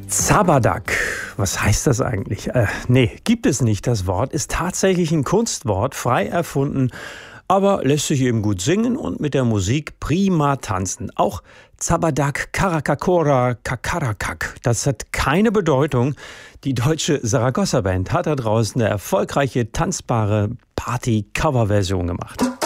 Zaberdak. Was heißt das eigentlich? Nee, gibt es nicht. Das Wort ist tatsächlich ein Kunstwort, frei erfunden, aber lässt sich eben gut singen und mit der Musik prima tanzen. Auch Zaberdak, Karakakora, Kakarakak. Das hat keine Bedeutung. Die deutsche Saragossa Band hat da draußen eine erfolgreiche, tanzbare Party-Cover-Version gemacht.